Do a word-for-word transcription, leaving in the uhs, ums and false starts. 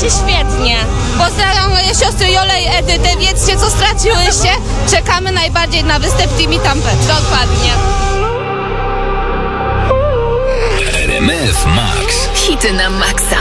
się świetnie. Pozdrawiam moje siostry Jolę i Edytę, wiedzcie co straciłyście. Czekamy najbardziej na występ Timi Tampet. Dokładnie. R M F Max. Hity na maksa.